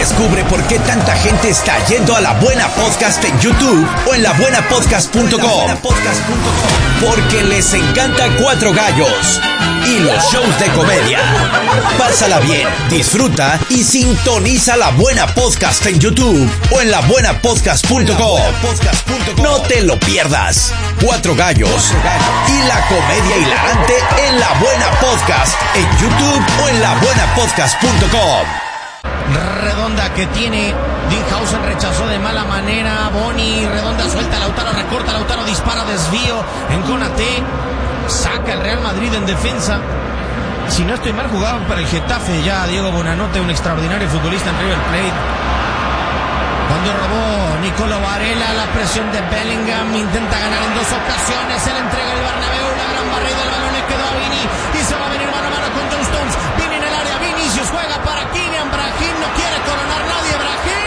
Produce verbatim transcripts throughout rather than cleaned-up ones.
Descubre por qué tanta gente está yendo a La Buena Podcast en YouTube o en la buena podcast punto com. Porque les encanta Cuatro Gallos y los shows de comedia. Pásala bien, disfruta y sintoniza La Buena Podcast en YouTube o en la buena podcast punto com. No te lo pierdas. Cuatro Gallos y la comedia hilarante en La Buena Podcast en YouTube o en la buena podcast punto com. Redonda que tiene Dinghausen, rechazó de mala manera Boni. Redonda suelta, Lautaro recorta, Lautaro dispara, desvío en Konaté. Saca el Real Madrid en defensa. Si no estoy mal, jugaban para el Getafe ya Diego Bonanote, un extraordinario futbolista en River Plate. Cuando robó Nicolo Varela, la presión de Bellingham, intenta ganar en dos ocasiones, se le entrega el Bernabéu, la gran barrida del balón le quedó a Vini y se va a venir mano a mano con John Stones. Vini en el área, Vinicius juega para Kylian, Brahim no quiere coronar nadie, Brahim.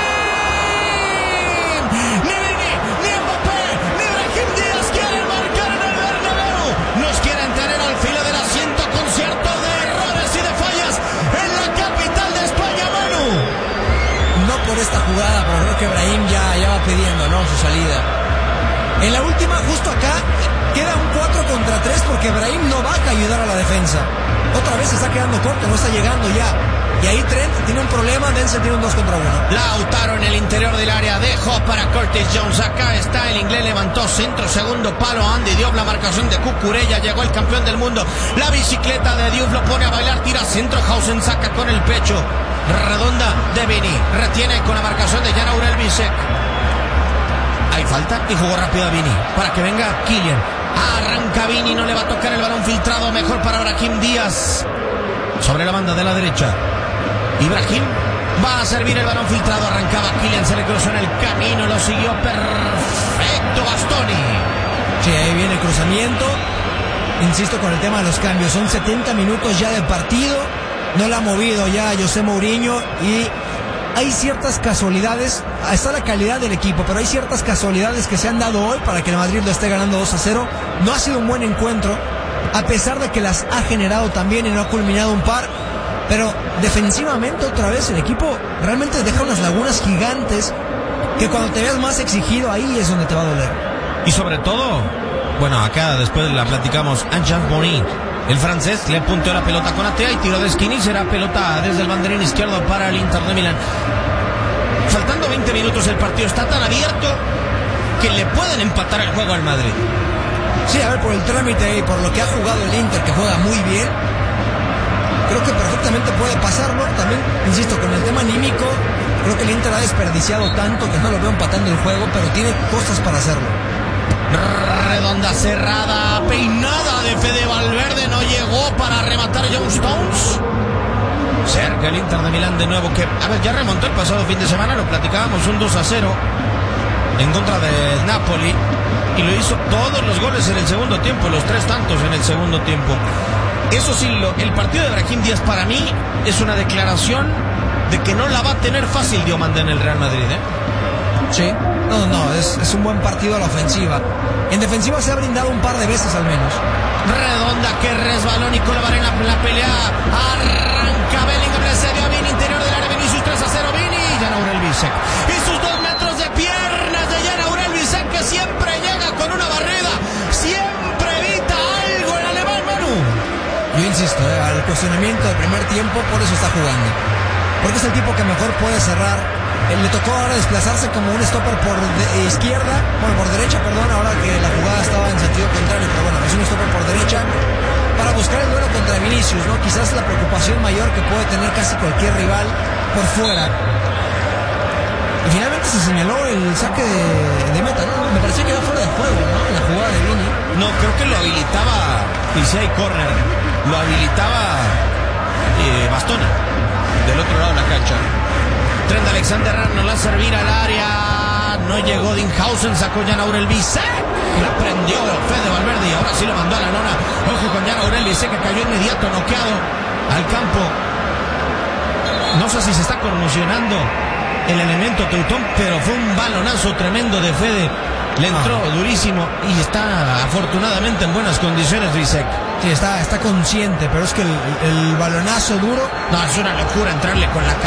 Ni Vini, ni Mbappé, ni Brahim Díaz quieren marcar en el Bernabéu. Nos quieren tener al filo del asiento, concierto de errores y de fallas en la capital de España, Manu. No por esta jugada, pero creo que Brahim ya, ya va pidiendo, ¿no?, su salida. En la última, justo acá, queda un cuatro contra tres porque Brahim no baja a ayudar a la defensa. Otra vez se está quedando corto, no está llegando ya. Y ahí Trent tiene un problema, Denzel tiene un dos contra uno. Lautaro en el interior del área, dejó para Curtis Jones. Acá está el inglés, levantó centro, segundo palo, Andy Diop, la marcación de Cucurella, llegó el campeón del mundo. La bicicleta de Diop lo pone a bailar, tira centro, Hausen saca con el pecho. Redonda de Vini, retiene con la marcación de Jan Aurel Bisek. Hay falta y jugó rápido a Vini para que venga Kylian. Arranca Vini, no le va a tocar el balón filtrado, mejor para Brahim Díaz. Sobre la banda de la derecha. Ibrahim va a servir el balón filtrado, arrancaba Kylian, se le cruzó en el camino, lo siguió perfecto Bastoni. Sí, ahí viene el cruzamiento. Insisto con el tema de los cambios, son setenta minutos ya de partido. No la ha movido ya José Mourinho y hay ciertas casualidades, está la calidad del equipo, pero hay ciertas casualidades que se han dado hoy para que el Madrid lo esté ganando dos a cero. No ha sido un buen encuentro, a pesar de que las ha generado también y no ha culminado un par, pero defensivamente otra vez el equipo realmente deja unas lagunas gigantes que cuando te veas más exigido ahí es donde te va a doler. Y sobre todo, bueno, acá después la platicamos, Anjan Boni. El francés le punteó la pelota con Atea y tiró de esquina y será pelota desde el banderín izquierdo para el Inter de Milán. Faltando veinte minutos el partido está tan abierto que le pueden empatar el juego al Madrid. Sí, a ver, por el trámite y por lo que ha jugado el Inter, que juega muy bien, creo que perfectamente puede pasarlo. También, insisto, con el tema anímico, creo que el Inter ha desperdiciado tanto que no lo veo empatando el juego, pero tiene cosas para hacerlo. Redonda cerrada, peinada de Fede Valverde, no llegó para rematar John Stones. Cerca el Inter de Milán de nuevo, que a ver, ya remontó el pasado fin de semana, lo platicábamos, un dos a cero en contra del Napoli, y lo hizo todos los goles en el segundo tiempo, los tres tantos en el segundo tiempo. Eso sí, lo, el partido de Brahim Díaz para mí es una declaración de que no la va a tener fácil Diomande en el Real Madrid, ¿eh? Sí, no, no, es, es un buen partido a la ofensiva. En defensiva se ha brindado un par de veces al menos. Redonda que resbaló Nicolo Varela en la pelea. Arranca Bellingham, le cede a Vini, interior del área, Vinicius tres a cero, Vini y Jan Aurel Bisek. Y sus dos metros de piernas de Jan Aurel Bisek, que siempre llega con una barrida, siempre evita algo el alemán, Manu. Yo insisto, eh, al cuestionamiento del primer tiempo, por eso está jugando. Porque es el tipo que mejor puede cerrar. Él le tocó ahora desplazarse como un stopper por de, izquierda, bueno, por derecha, perdón, ahora que la jugada estaba en sentido contrario, pero bueno, es un stopper por derecha para buscar el duelo contra Vinicius, ¿no? Quizás la preocupación mayor que puede tener casi cualquier rival por fuera. Y finalmente se señaló el saque de, de meta, ¿no? Me pareció que iba fuera de juego, ¿no? La jugada de Vini. No, creo que lo habilitaba, y si hay córner, lo habilitaba eh, Bastoni, del otro lado de la cancha. Trent Alexander-Arnold la servir al área, no llegó Dinghausen, sacó Jan Aurel Bisek, la prendió Fede Valverde y ahora sí lo mandó a la lona. Ojo con Jan Aurel Bisek, que cayó inmediato noqueado al campo. No sé si se está conmocionando el elemento Teutón, pero fue un balonazo tremendo de Fede, le entró ah. durísimo y está afortunadamente en buenas condiciones Bisek. Sí, está, está consciente, pero es que el, el balonazo duro... No, es una locura entrarle con la